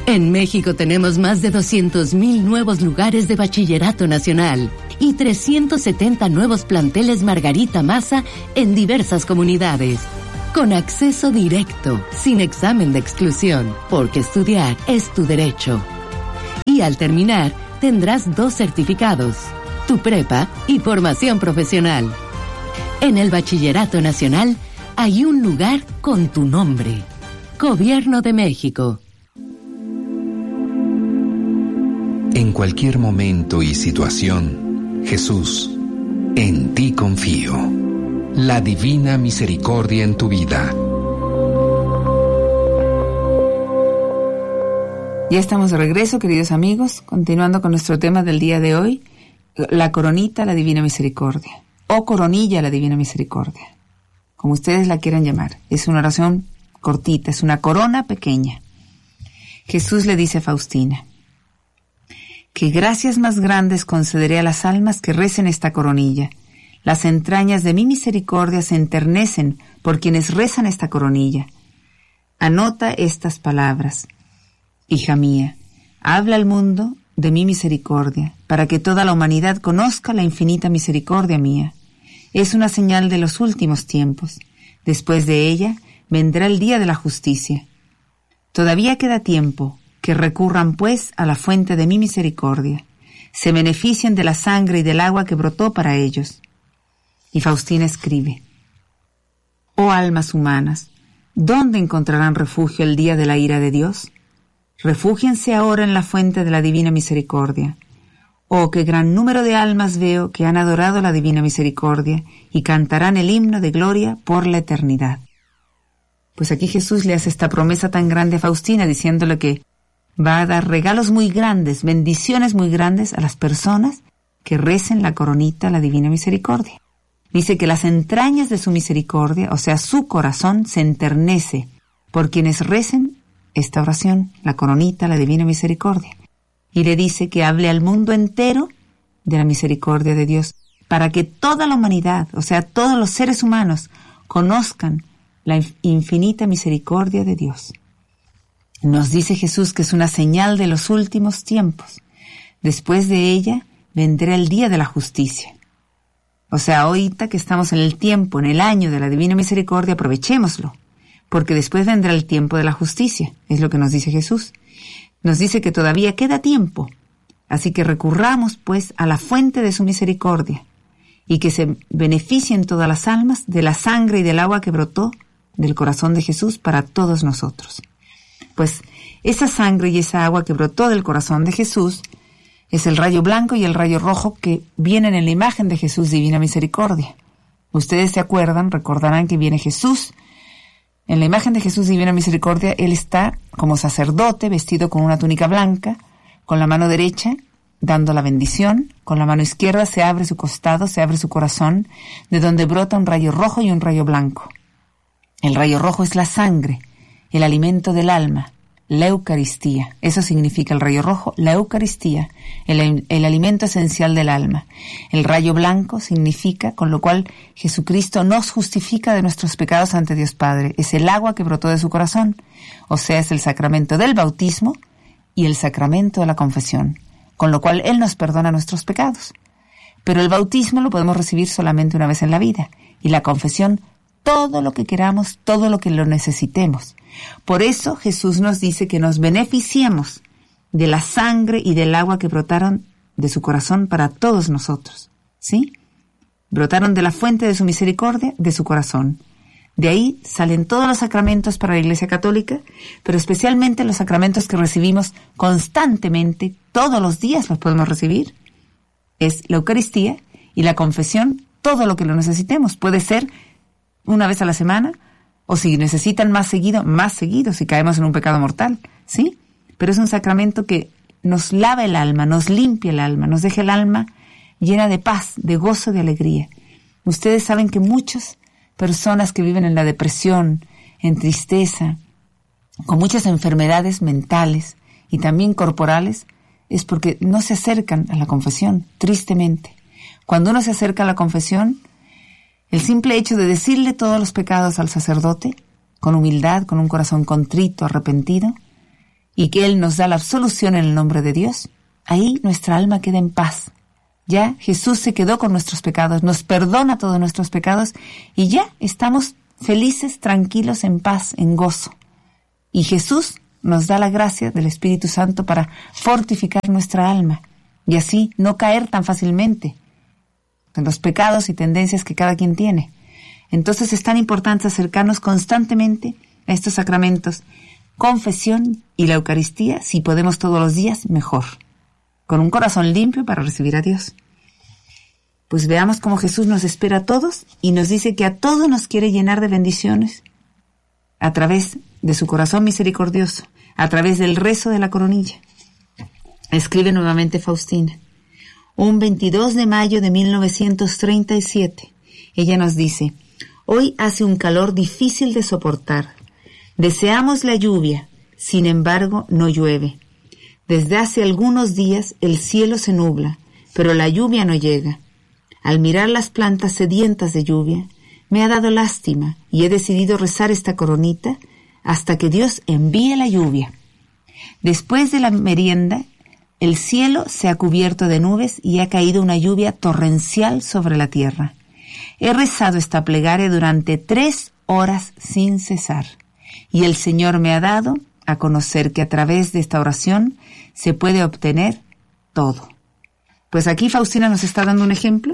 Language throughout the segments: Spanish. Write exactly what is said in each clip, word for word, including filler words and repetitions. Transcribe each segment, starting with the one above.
En México tenemos más de doscientos mil nuevos lugares de bachillerato nacional y trescientos setenta nuevos planteles Margarita Maza en diversas comunidades. Con acceso directo, sin examen de exclusión, porque estudiar es tu derecho. Y al terminar, tendrás dos certificados, tu prepa y formación profesional. En el Bachillerato Nacional hay un lugar con tu nombre. Gobierno de México. En cualquier momento y situación, Jesús, en ti confío. La divina misericordia en tu vida. Ya estamos de regreso, queridos amigos, continuando con nuestro tema del día de hoy, la coronita, la divina misericordia, o coronilla, la divina misericordia, como ustedes la quieran llamar. Es una oración cortita, es una corona pequeña. Jesús le dice a Faustina: que gracias más grandes concederé a las almas que recen esta coronilla. Las entrañas de mi misericordia se enternecen por quienes rezan esta coronilla. Anota estas palabras. Hija mía, habla al mundo de mi misericordia, para que toda la humanidad conozca la infinita misericordia mía. Es una señal de los últimos tiempos. Después de ella vendrá el día de la justicia. Todavía queda tiempo. Que recurran, pues, a la fuente de mi misericordia. Se beneficien de la sangre y del agua que brotó para ellos. Y Faustina escribe: Oh almas humanas, ¿dónde encontrarán refugio el día de la ira de Dios? Refúgiense ahora en la fuente de la divina misericordia. Oh, qué gran número de almas veo que han adorado la divina misericordia y cantarán el himno de gloria por la eternidad. Pues aquí Jesús le hace esta promesa tan grande a Faustina, diciéndole que va a dar regalos muy grandes, bendiciones muy grandes a las personas que recen la coronita, la divina misericordia. Dice que las entrañas de su misericordia, o sea, su corazón, se enternece por quienes recen esta oración, la coronita, la divina misericordia. Y le dice que hable al mundo entero de la misericordia de Dios, para que toda la humanidad, o sea, todos los seres humanos, conozcan la infinita misericordia de Dios. Nos dice Jesús que es una señal de los últimos tiempos. Después de ella vendrá el día de la justicia. O sea, ahorita que estamos en el tiempo, en el año de la divina misericordia, aprovechémoslo, porque después vendrá el tiempo de la justicia, es lo que nos dice Jesús. Nos dice que todavía queda tiempo, así que recurramos pues a la fuente de su misericordia y que se beneficien todas las almas de la sangre y del agua que brotó del corazón de Jesús para todos nosotros. Pues esa sangre y esa agua que brotó del corazón de Jesús es el rayo blanco y el rayo rojo que vienen en la imagen de Jesús Divina Misericordia. Ustedes se acuerdan, recordarán que viene Jesús. En la imagen de Jesús Divina Misericordia, Él está como sacerdote, vestido con una túnica blanca, con la mano derecha dando la bendición, con la mano izquierda se abre su costado, se abre su corazón, de donde brota un rayo rojo y un rayo blanco. El rayo rojo es la sangre, el alimento del alma, la Eucaristía. Eso significa el rayo rojo, la Eucaristía, el, el alimento esencial del alma. El rayo blanco significa, con lo cual Jesucristo nos justifica de nuestros pecados ante Dios Padre. Es el agua que brotó de su corazón, o sea, es el sacramento del bautismo y el sacramento de la confesión, con lo cual Él nos perdona nuestros pecados. Pero el bautismo lo podemos recibir solamente una vez en la vida, y la confesión todo lo que queramos, todo lo que lo necesitemos. Por eso Jesús nos dice que nos beneficiemos de la sangre y del agua que brotaron de su corazón para todos nosotros, ¿sí? Brotaron de la fuente de su misericordia, de su corazón. De ahí salen todos los sacramentos para la Iglesia Católica, pero especialmente los sacramentos que recibimos constantemente, todos los días los podemos recibir. Es la Eucaristía y la confesión, todo lo que lo necesitemos. Puede ser una vez a la semana, o si necesitan más seguido, más seguido, si caemos en un pecado mortal, ¿sí? Pero es un sacramento que nos lava el alma, nos limpia el alma, nos deja el alma llena de paz, de gozo, de alegría. Ustedes saben que muchas personas que viven en la depresión, en tristeza, con muchas enfermedades mentales y también corporales, es porque no se acercan a la confesión, tristemente. Cuando uno se acerca a la confesión, el simple hecho de decirle todos los pecados al sacerdote, con humildad, con un corazón contrito, arrepentido, y que Él nos da la absolución en el nombre de Dios, ahí nuestra alma queda en paz. Ya Jesús se quedó con nuestros pecados, nos perdona todos nuestros pecados y ya estamos felices, tranquilos, en paz, en gozo. Y Jesús nos da la gracia del Espíritu Santo para fortificar nuestra alma y así no caer tan fácilmente en los pecados y tendencias que cada quien tiene. Entonces es tan importante acercarnos constantemente a estos sacramentos, confesión y la Eucaristía, si podemos todos los días, mejor, con un corazón limpio para recibir a Dios. Pues veamos cómo Jesús nos espera a todos y nos dice que a todos nos quiere llenar de bendiciones a través de su corazón misericordioso, a través del rezo de la coronilla. Escribe nuevamente Faustina. Un veintidós de mayo de mil novecientos treinta y siete, ella nos dice: hoy hace un calor difícil de soportar. Deseamos la lluvia, sin embargo no llueve. Desde hace algunos días el cielo se nubla, pero la lluvia no llega. Al mirar las plantas sedientas de lluvia, me ha dado lástima y he decidido rezar esta coronita hasta que Dios envíe la lluvia. Después de la merienda, el cielo se ha cubierto de nubes y ha caído una lluvia torrencial sobre la tierra. He rezado esta plegaria durante tres horas sin cesar, y el Señor me ha dado a conocer que a través de esta oración se puede obtener todo. Pues aquí Faustina nos está dando un ejemplo.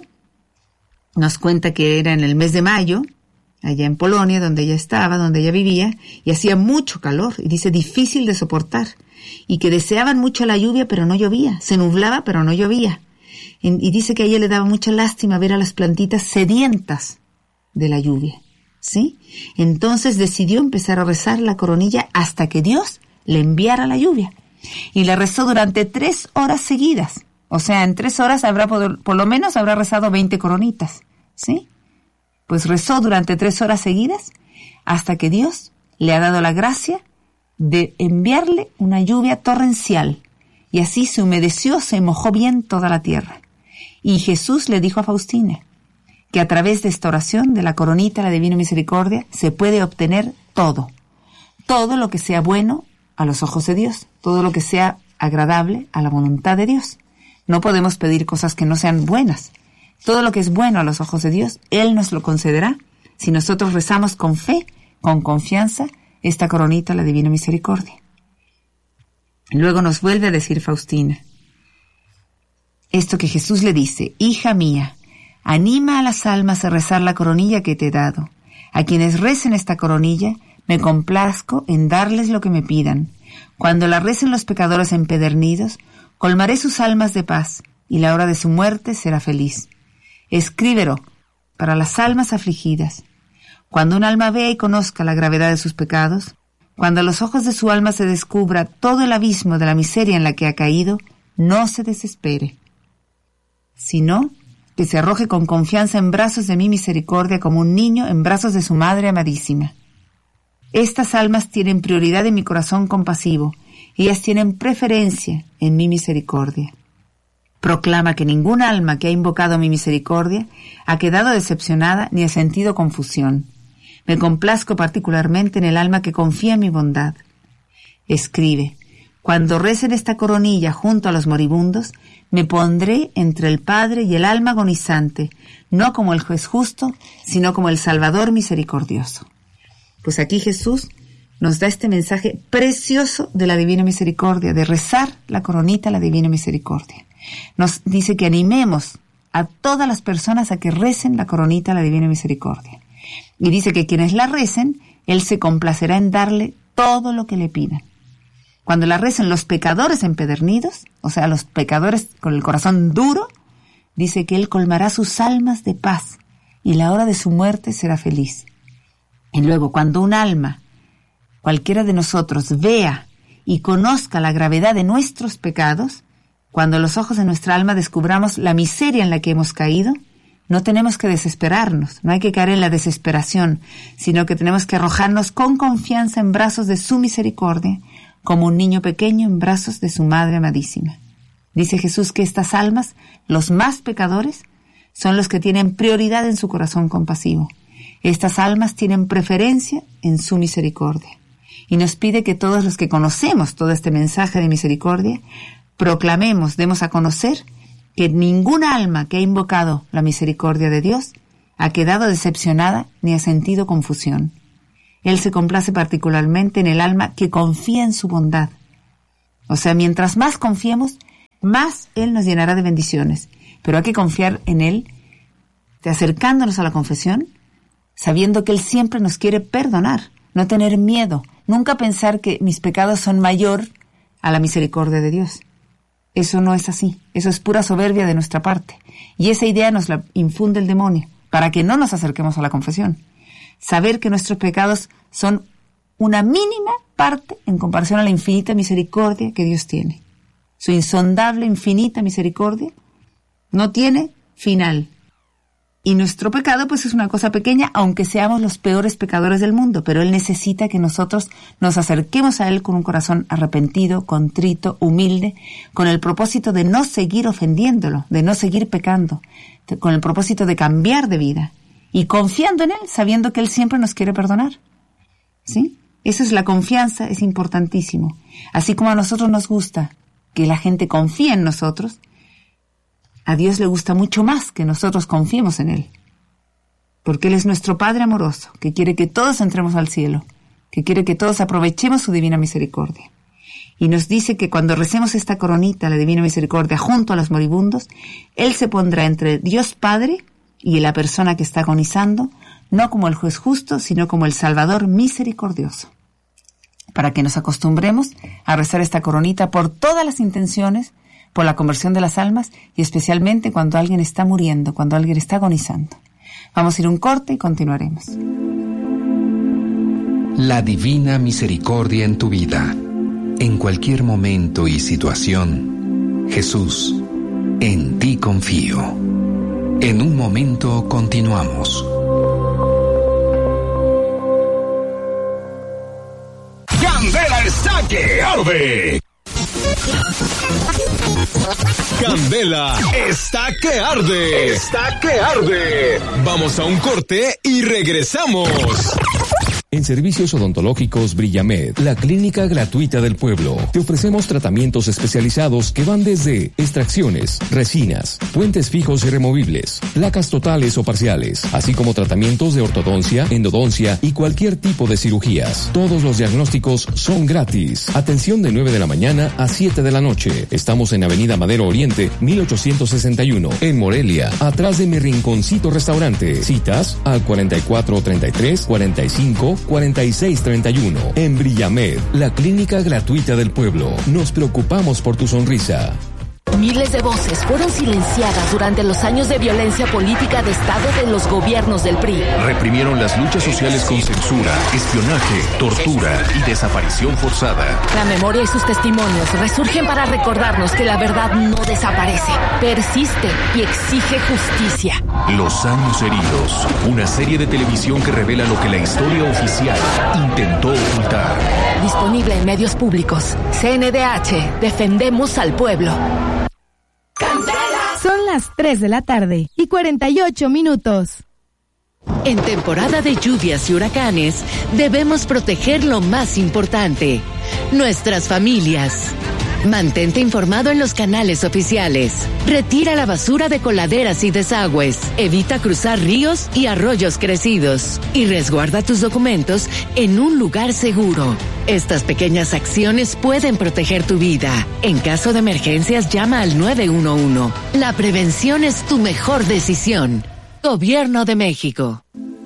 Nos cuenta que era en el mes de mayo, allá en Polonia, donde ella estaba, donde ella vivía, y hacía mucho calor, y dice difícil de soportar, y que deseaban mucho la lluvia, pero no llovía, se nublaba, pero no llovía. Y dice que a ella le daba mucha lástima ver a las plantitas sedientas de la lluvia, ¿sí? Entonces decidió empezar a rezar la coronilla hasta que Dios le enviara la lluvia. Y la rezó durante tres horas seguidas. O sea, en tres horas habrá, por, por lo menos habrá rezado veinte coronitas, ¿sí? Pues rezó durante tres horas seguidas hasta que Dios le ha dado la gracia de enviarle una lluvia torrencial. Y así se humedeció, se mojó bien toda la tierra. Y Jesús le dijo a Faustina que a través de esta oración de la coronita, la Divina Misericordia, se puede obtener todo. Todo lo que sea bueno a los ojos de Dios, todo lo que sea agradable a la voluntad de Dios. No podemos pedir cosas que no sean buenas. Todo lo que es bueno a los ojos de Dios, Él nos lo concederá si nosotros rezamos con fe, con confianza, esta coronita, la Divina Misericordia. Luego nos vuelve a decir Faustina esto que Jesús le dice: hija mía, anima a las almas a rezar la coronilla que te he dado. A quienes recen esta coronilla, me complazco en darles lo que me pidan. Cuando la recen los pecadores empedernidos, colmaré sus almas de paz, y la hora de su muerte será feliz. Escríbelo para las almas afligidas. Cuando un alma vea y conozca la gravedad de sus pecados, cuando a los ojos de su alma se descubra todo el abismo de la miseria en la que ha caído, no se desespere, sino que se arroje con confianza en brazos de mi misericordia como un niño en brazos de su madre amadísima. Estas almas tienen prioridad en mi corazón compasivo, ellas tienen preferencia en mi misericordia. Proclama que ningún alma que ha invocado mi misericordia ha quedado decepcionada ni ha sentido confusión. Me complazco particularmente en el alma que confía en mi bondad. Escribe: cuando recen esta coronilla junto a los moribundos, me pondré entre el Padre y el alma agonizante, no como el juez justo, sino como el Salvador misericordioso. Pues aquí Jesús nos da este mensaje precioso de la Divina Misericordia, de rezar la coronita, la Divina Misericordia. Nos dice que animemos a todas las personas a que recen la coronita, la Divina Misericordia. Y dice que quienes la recen, Él se complacerá en darle todo lo que le pidan. Cuando la recen los pecadores empedernidos, o sea, los pecadores con el corazón duro, dice que Él colmará sus almas de paz y la hora de su muerte será feliz. Y luego, cuando un alma, cualquiera de nosotros, vea y conozca la gravedad de nuestros pecados, cuando los ojos de nuestra alma descubramos la miseria en la que hemos caído, no tenemos que desesperarnos, no hay que caer en la desesperación, sino que tenemos que arrojarnos con confianza en brazos de su misericordia, como un niño pequeño en brazos de su madre amadísima. Dice Jesús que estas almas, los más pecadores, son los que tienen prioridad en su corazón compasivo. Estas almas tienen preferencia en su misericordia. y nos pide que todos los que conocemos todo este mensaje de misericordia, proclamemos, demos a conocer que ninguna alma que ha invocado la misericordia de Dios ha quedado decepcionada ni ha sentido confusión. Él se complace particularmente en el alma que confía en su bondad. O sea, mientras más confiemos, más Él nos llenará de bendiciones. Pero hay que confiar en Él, acercándonos a la confesión, sabiendo que Él siempre nos quiere perdonar, no tener miedo, nunca pensar que mis pecados son mayor a la misericordia de Dios. Eso no es así, eso es pura soberbia de nuestra parte. Y esa idea nos la infunde el demonio, para que no nos acerquemos a la confesión. Saber que nuestros pecados son una mínima parte en comparación a la infinita misericordia que Dios tiene. Su insondable, infinita misericordia no tiene final. Y nuestro pecado pues es una cosa pequeña, aunque seamos los peores pecadores del mundo, pero Él necesita que nosotros nos acerquemos a Él con un corazón arrepentido, contrito, humilde, con el propósito de no seguir ofendiéndolo, de no seguir pecando, de, con el propósito de cambiar de vida y confiando en Él, sabiendo que Él siempre nos quiere perdonar. ¿Sí? Esa es la confianza, es importantísimo. Así como a nosotros nos gusta que la gente confíe en nosotros, a Dios le gusta mucho más que nosotros confiemos en Él. Porque Él es nuestro Padre amoroso, que quiere que todos entremos al cielo, que quiere que todos aprovechemos su divina misericordia. Y nos dice que cuando recemos esta coronita, la divina misericordia, junto a los moribundos, Él se pondrá entre Dios Padre y la persona que está agonizando, no como el juez justo, sino como el Salvador misericordioso. Para que nos acostumbremos a rezar esta coronita por todas las intenciones, por la conversión de las almas y especialmente cuando alguien está muriendo, cuando alguien está agonizando. Vamos a ir a un corte y continuaremos. La divina misericordia en tu vida, en cualquier momento y situación. Jesús, en ti confío. En un momento continuamos. Candela está que arde. Candela está que arde. Está que arde. Vamos a un corte y regresamos. En Servicios Odontológicos Brillamed, la clínica gratuita del pueblo, te ofrecemos tratamientos especializados que van desde extracciones, resinas, puentes fijos y removibles, placas totales o parciales, así como tratamientos de ortodoncia, endodoncia y cualquier tipo de cirugías. Todos los diagnósticos son gratis. Atención de nueve de la mañana a siete de la noche. Estamos en Avenida Madero Oriente, mil ochocientos sesenta y uno, en Morelia, atrás de mi rinconcito restaurante. Citas al cuarenta y cuatro treinta y tres, cuarenta y cinco, cuarenta y seis treinta y uno. En Brillamed, la clínica gratuita del pueblo. Nos preocupamos por tu sonrisa. Miles de voces fueron silenciadas durante los años de violencia política de Estado de los gobiernos del P R I. Reprimieron las luchas sociales con censura, espionaje, tortura y desaparición forzada. La memoria y sus testimonios resurgen para recordarnos que la verdad no desaparece, persiste y exige justicia. Los años heridos, una serie de televisión que revela lo que la historia oficial intentó ocultar. Disponible en medios públicos. C N D H, defendemos al pueblo. Son las tres de la tarde y cuarenta y ocho minutos. En temporada de lluvias y huracanes, debemos proteger lo más importante, nuestras familias. Mantente informado en los canales oficiales. Retira la basura de coladeras y desagües. Evita cruzar ríos y arroyos crecidos. Y resguarda tus documentos en un lugar seguro. Estas pequeñas acciones pueden proteger tu vida. En caso de emergencias, llama al nueve uno uno. La prevención es tu mejor decisión. Gobierno de México.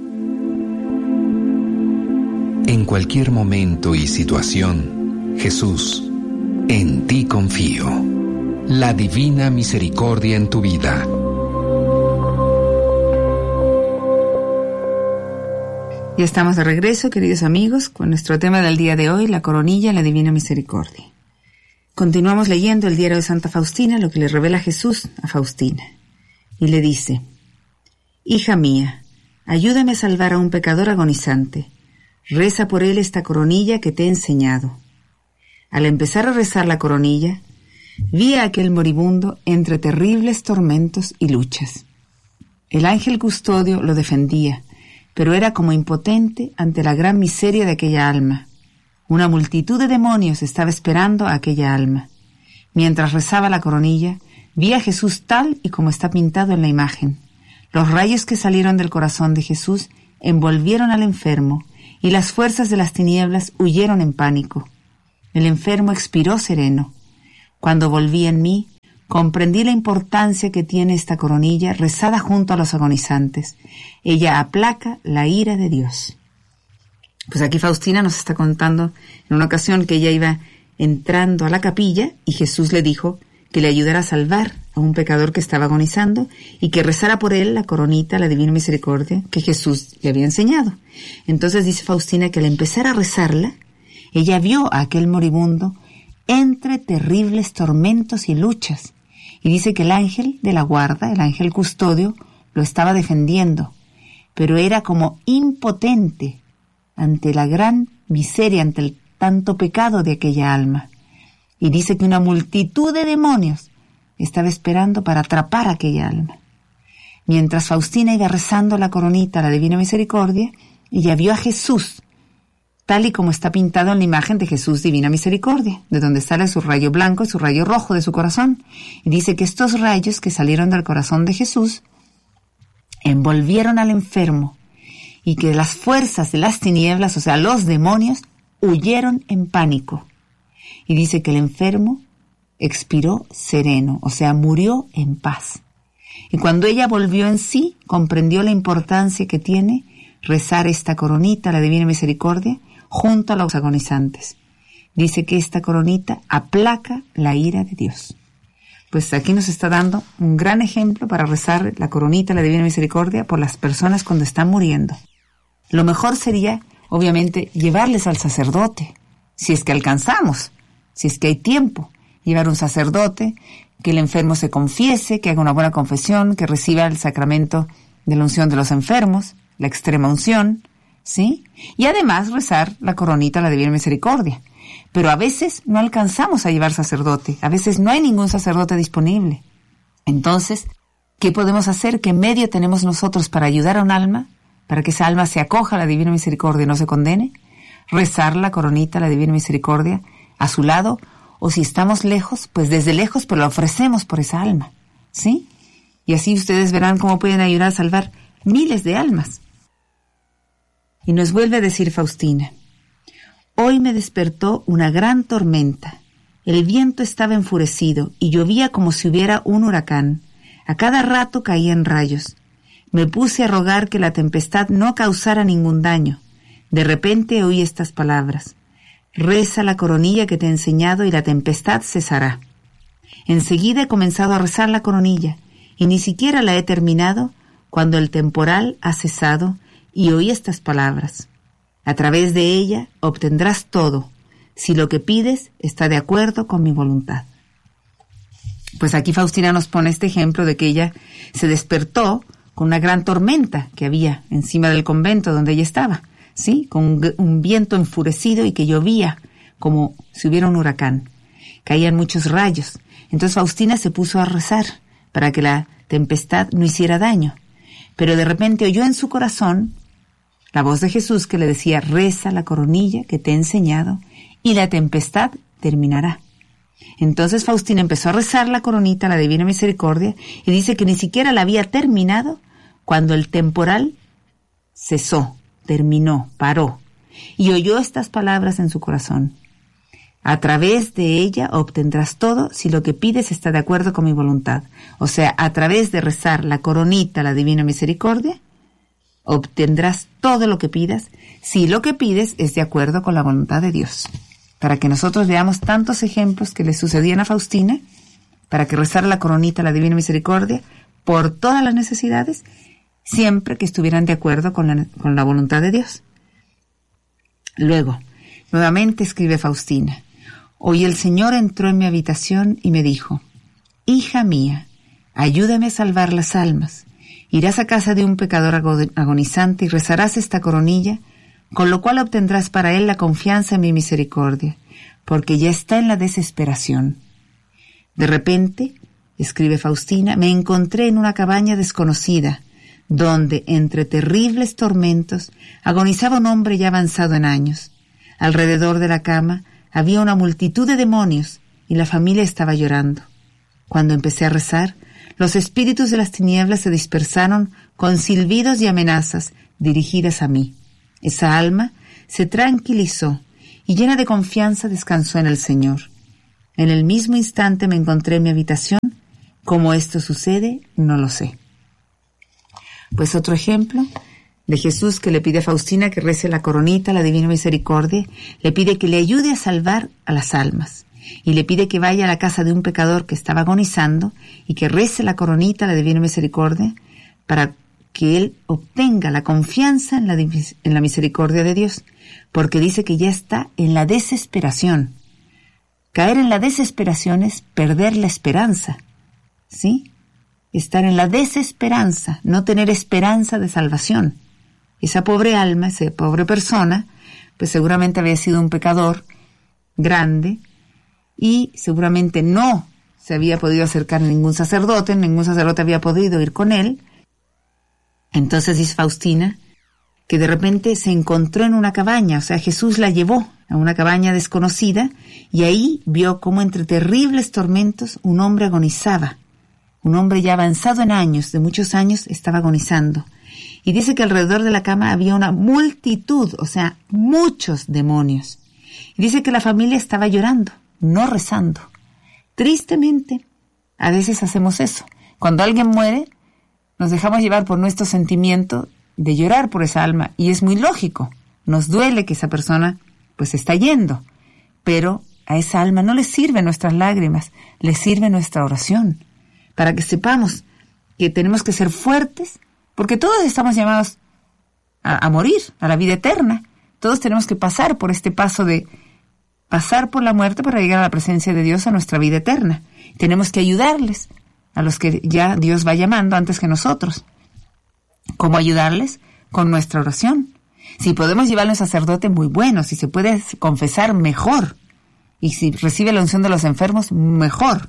En cualquier momento y situación, Jesús, en ti confío. La divina misericordia en tu vida. Ya estamos de regreso, queridos amigos, con nuestro tema del día de hoy, la coronilla, la divina misericordia. Continuamos leyendo el diario de Santa Faustina, lo que le revela Jesús a Faustina. Y le dice: Hija mía, ayúdame a salvar a un pecador agonizante. Reza por él esta coronilla que te he enseñado. Al empezar a rezar la coronilla, vi a aquel moribundo entre terribles tormentos y luchas. El ángel custodio lo defendía, pero era como impotente ante la gran miseria de aquella alma. Una multitud de demonios estaba esperando a aquella alma. Mientras rezaba la coronilla, vi a Jesús tal y como está pintado en la imagen. Los rayos que salieron del corazón de Jesús envolvieron al enfermo, y las fuerzas de las tinieblas huyeron en pánico. El enfermo expiró sereno. Cuando volví en mí, comprendí la importancia que tiene esta coronilla rezada junto a los agonizantes. Ella aplaca la ira de Dios. Pues aquí Faustina nos está contando en una ocasión que ella iba entrando a la capilla y Jesús le dijo que le ayudara a salvar a un pecador que estaba agonizando y que rezara por él la coronita, la Divina Misericordia, que Jesús le había enseñado. Entonces dice Faustina que al empezar a rezarla, ella vio a aquel moribundo entre terribles tormentos y luchas. Y dice que el ángel de la guarda, el ángel custodio, lo estaba defendiendo, pero era como impotente ante la gran miseria, ante el tanto pecado de aquella alma. Y dice que una multitud de demonios estaba esperando para atrapar a aquella alma. Mientras Faustina iba rezando la coronita a la Divina Misericordia, ella vio a Jesús, tal y como está pintado en la imagen de Jesús Divina Misericordia, de donde sale su rayo blanco y su rayo rojo de su corazón. Y dice que estos rayos que salieron del corazón de Jesús envolvieron al enfermo y que las fuerzas de las tinieblas, o sea, los demonios, huyeron en pánico. Y dice que el enfermo expiró sereno, o sea, murió en paz. Y cuando ella volvió en sí, comprendió la importancia que tiene rezar esta coronita, la Divina Misericordia, junto a los agonizantes. Dice que esta coronita aplaca la ira de Dios. Pues aquí nos está dando un gran ejemplo para rezar la coronita, la Divina Misericordia, por las personas cuando están muriendo. Lo mejor sería, obviamente, llevarles al sacerdote, si es que alcanzamos, si es que hay tiempo, llevar un sacerdote, que el enfermo se confiese, que haga una buena confesión, que reciba el sacramento de la unción de los enfermos, la extrema unción, ¿sí? Y además rezar la coronita, la Divina Misericordia. Pero a veces no alcanzamos a llevar sacerdote, a veces no hay ningún sacerdote disponible. Entonces, ¿qué podemos hacer? ¿Qué medio tenemos nosotros para ayudar a un alma? Para que esa alma se acoja a la Divina Misericordia y no se condene. Rezar la coronita, la Divina Misericordia, a su lado, o si estamos lejos, pues desde lejos, pero la ofrecemos por esa alma, ¿sí? Y así ustedes verán cómo pueden ayudar a salvar miles de almas. Y nos vuelve a decir Faustina: hoy me despertó una gran tormenta. El viento estaba enfurecido y llovía como si hubiera un huracán. A cada rato caían rayos. Me puse a rogar que la tempestad no causara ningún daño. De repente oí estas palabras: reza la coronilla que te he enseñado y la tempestad cesará. Enseguida he comenzado a rezar la coronilla y ni siquiera la he terminado cuando el temporal ha cesado y oí estas palabras: a través de ella obtendrás todo, si lo que pides está de acuerdo con mi voluntad. Pues aquí Faustina nos pone este ejemplo de que ella se despertó con una gran tormenta que había encima del convento donde ella estaba, ¿sí? Con un, un viento enfurecido y que llovía como si hubiera un huracán. Caían muchos rayos. Entonces Faustina se puso a rezar para que la tempestad no hiciera daño. Pero de repente oyó en su corazón la voz de Jesús que le decía: reza la coronilla que te he enseñado y la tempestad terminará. Entonces Faustina empezó a rezar la coronita, la Divina Misericordia, y dice que ni siquiera la había terminado cuando el temporal cesó, terminó, paró, y oyó estas palabras en su corazón: a través de ella obtendrás todo si lo que pides está de acuerdo con mi voluntad. O sea, a través de rezar la coronita, la Divina Misericordia, obtendrás todo lo que pidas si lo que pides es de acuerdo con la voluntad de Dios. Para que nosotros veamos tantos ejemplos que le sucedían a Faustina, para que rezara la coronita, la Divina Misericordia, por todas las necesidades, siempre que estuvieran de acuerdo con la, con la voluntad de Dios. Luego, nuevamente escribe Faustina: hoy el Señor entró en mi habitación y me dijo: hija mía, ayúdame a salvar las almas. Irás a casa de un pecador agonizante y rezarás esta coronilla, con lo cual obtendrás para él la confianza en mi misericordia, porque ya está en la desesperación. De repente, escribe Faustina, me encontré en una cabaña desconocida, donde, entre terribles tormentos, agonizaba un hombre ya avanzado en años. Alrededor de la cama había una multitud de demonios y la familia estaba llorando. Cuando empecé a rezar, los espíritus de las tinieblas se dispersaron con silbidos y amenazas dirigidas a mí. Esa alma se tranquilizó y llena de confianza descansó en el Señor. En el mismo instante me encontré en mi habitación. ¿Cómo esto sucede? No lo sé. Pues otro ejemplo de Jesús que le pide a Faustina que rece la coronita, la Divina Misericordia, le pide que le ayude a salvar a las almas y le pide que vaya a la casa de un pecador que estaba agonizando y que rece la coronita, la Divina Misericordia, para que él obtenga la confianza en la, en la misericordia de Dios, porque dice que ya está en la desesperación. Caer en la desesperación es perder la esperanza, ¿sí? Estar en la desesperanza, no tener esperanza de salvación. Esa pobre alma, esa pobre persona, pues seguramente había sido un pecador grande y seguramente no se había podido acercar a ningún sacerdote, ningún sacerdote había podido ir con él. Entonces dice Faustina que de repente se encontró en una cabaña, o sea, Jesús la llevó a una cabaña desconocida y ahí vio cómo entre terribles tormentos un hombre agonizaba. Un hombre ya avanzado en años, de muchos años, estaba agonizando. Y dice que alrededor de la cama había una multitud, o sea, muchos demonios. Y dice que la familia estaba llorando, no rezando. Tristemente, a veces hacemos eso. Cuando alguien muere, nos dejamos llevar por nuestro sentimiento de llorar por esa alma. Y es muy lógico. Nos duele que esa persona pues está yendo. Pero a esa alma no le sirven nuestras lágrimas, le sirve nuestra oración. Para que sepamos que tenemos que ser fuertes, porque todos estamos llamados a, a morir, a la vida eterna. Todos tenemos que pasar por este paso de pasar por la muerte para llegar a la presencia de Dios, a nuestra vida eterna. Tenemos que ayudarles a los que ya Dios va llamando antes que nosotros. ¿Cómo ayudarles? Con nuestra oración. Si podemos llevarle a un sacerdote, muy bueno. Si se puede confesar, mejor. Y si recibe la unción de los enfermos, mejor.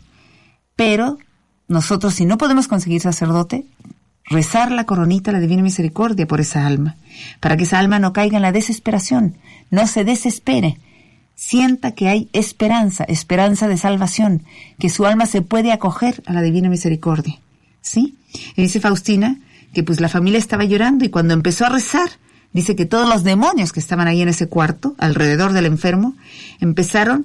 Pero nosotros, si no podemos conseguir sacerdote, rezar la coronita, la Divina Misericordia por esa alma, para que esa alma no caiga en la desesperación, no se desespere, sienta que hay esperanza, esperanza de salvación, que su alma se puede acoger a la Divina Misericordia, ¿sí? Y dice Faustina que pues la familia estaba llorando y cuando empezó a rezar, dice que todos los demonios que estaban ahí en ese cuarto, alrededor del enfermo, empezaron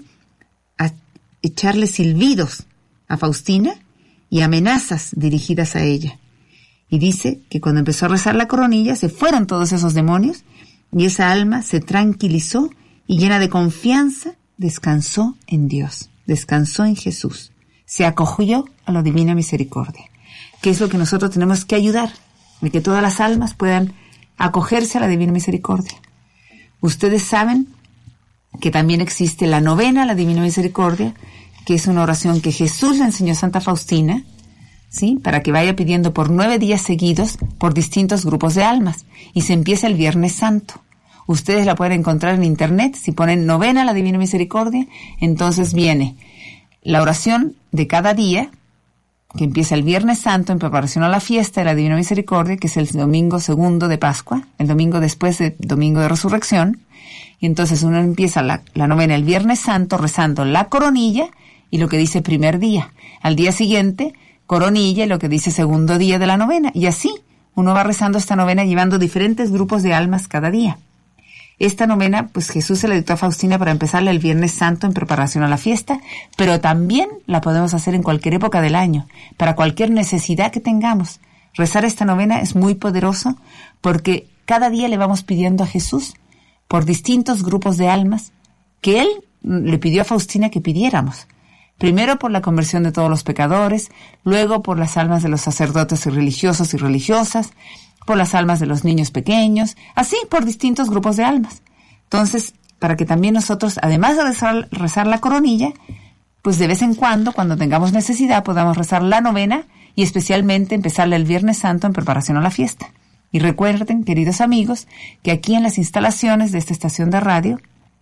a echarle silbidos a Faustina y amenazas dirigidas a ella. Y dice que cuando empezó a rezar la coronilla se fueron todos esos demonios y esa alma se tranquilizó y llena de confianza descansó en Dios, descansó en Jesús, se acogió a la Divina Misericordia, que es lo que nosotros tenemos que ayudar, de que todas las almas puedan acogerse a la Divina Misericordia. Ustedes saben que también existe la novena a la Divina Misericordia, que es una oración que Jesús le enseñó a Santa Faustina, ¿sí? Para que vaya pidiendo por nueve días seguidos por distintos grupos de almas. Y se empieza el Viernes Santo. Ustedes la pueden encontrar en internet. Si ponen novena a la Divina Misericordia, entonces viene la oración de cada día, que empieza el Viernes Santo en preparación a la fiesta de la Divina Misericordia, que es el domingo segundo de Pascua, el domingo después del domingo de Resurrección. Y entonces uno empieza la, la novena el Viernes Santo rezando la coronilla y lo que dice primer día. Al día siguiente, coronilla y lo que dice segundo día de la novena. Y así uno va rezando esta novena llevando diferentes grupos de almas cada día. Esta novena, pues Jesús se la dictó a Faustina para empezarla el Viernes Santo en preparación a la fiesta, pero también la podemos hacer en cualquier época del año, para cualquier necesidad que tengamos. Rezar esta novena es muy poderoso porque cada día le vamos pidiendo a Jesús por distintos grupos de almas que Él le pidió a Faustina que pidiéramos. Primero por la conversión de todos los pecadores, luego por las almas de los sacerdotes y religiosos y religiosas, por las almas de los niños pequeños, así por distintos grupos de almas. Entonces, para que también nosotros, además de rezar, rezar la coronilla, pues de vez en cuando, cuando tengamos necesidad, podamos rezar la novena y especialmente empezarla el Viernes Santo en preparación a la fiesta. Y recuerden, queridos amigos, que aquí en las instalaciones de esta estación de radio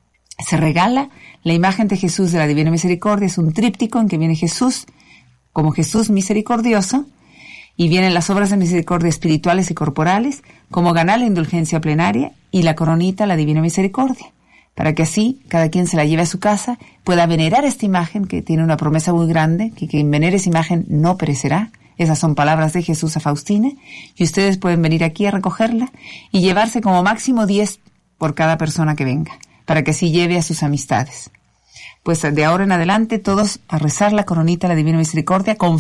se regala la imagen de Jesús de la Divina Misericordia. Es un tríptico en que viene Jesús como Jesús misericordioso y vienen las obras de misericordia espirituales y corporales como ganar la indulgencia plenaria y la coronita, la Divina Misericordia, para que así cada quien se la lleve a su casa, pueda venerar esta imagen que tiene una promesa muy grande, que quien venere esa imagen no perecerá. Esas son palabras de Jesús a Faustina, y ustedes pueden venir aquí a recogerla y llevarse como máximo diez por cada persona que venga, para que así lleve a sus amistades. Pues de ahora en adelante todos a rezar la coronita de la Divina Misericordia con